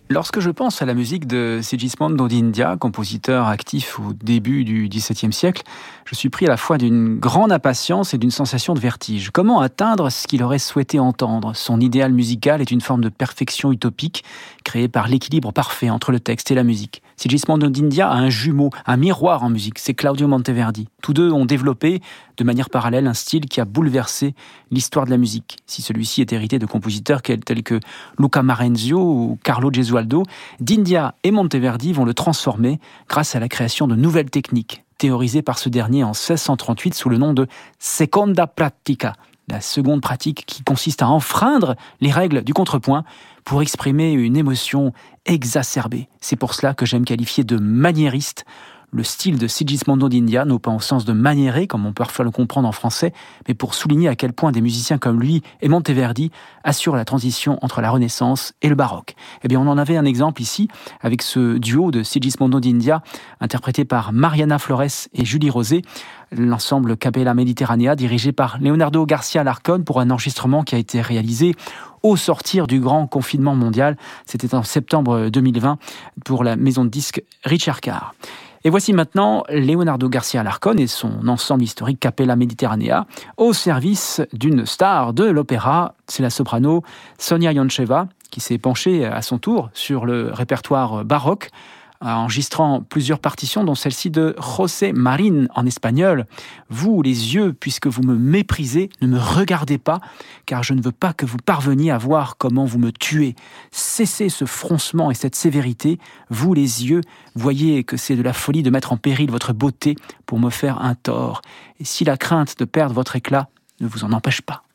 Lorsque je pense à la musique de Sigismondo d'India, compositeur actif au début du XVIIe siècle, je suis pris à la fois d'une grande impatience et d'une sensation de vertige. Comment atteindre ce qu'il aurait souhaité entendre ? Son idéal musical est une forme de perfection utopique, créée par l'équilibre parfait entre le texte et la musique. Sigismondo d'India a un jumeau, un miroir en musique, c'est Claudio Monteverdi. Tous deux ont développé, de manière parallèle, un style qui a bouleversé l'histoire de la musique. Si celui-ci est hérité de compositeurs tels que Luca Marenzio ou Carlo Gesualdo, d'India et Monteverdi vont le transformer grâce à la création de nouvelles techniques, théorisées par ce dernier en 1638 sous le nom de seconda pratica, la seconde pratique qui consiste à enfreindre les règles du contrepoint pour exprimer une émotion exacerbée. C'est pour cela que j'aime qualifier de maniériste le style de Sigismondo d'India, non pas au sens de maniérer, comme on peut parfois le comprendre en français, mais pour souligner à quel point des musiciens comme lui et Monteverdi assurent la transition entre la Renaissance et le baroque. Eh bien, on en avait un exemple ici, avec ce duo de Sigismondo d'India, interprété par Mariana Flores et Julie Rosé, l'ensemble Capella Mediterranea, dirigé par Leonardo Garcia Alarcón, pour un enregistrement qui a été réalisé au sortir du grand confinement mondial. C'était en septembre 2020 pour la maison de disques Richard Carr. Et voici maintenant Leonardo Garcia Alarcón et son ensemble historique Capella Mediterranea au service d'une star de l'opéra. C'est la soprano Sonia Yoncheva qui s'est penchée à son tour sur le répertoire baroque, enregistrant plusieurs partitions, dont celle-ci de José Marín en espagnol. Vous, les yeux, puisque vous me méprisez, ne me regardez pas, car je ne veux pas que vous parveniez à voir comment vous me tuez. Cessez ce froncement et cette sévérité. Vous, les yeux, voyez que c'est de la folie de mettre en péril votre beauté pour me faire un tort. Et si la crainte de perdre votre éclat ne vous en empêche pas.